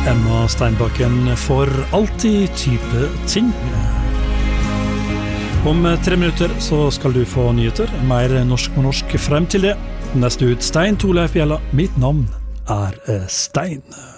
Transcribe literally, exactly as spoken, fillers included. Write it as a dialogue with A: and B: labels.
A: Emma Steinbakken for alltid type ting. Om tre minutter så skal du få nyheter, mer norsk på norsk frem til det. Neste ut Stein Torleif Bjella. Mitt navn er Stein.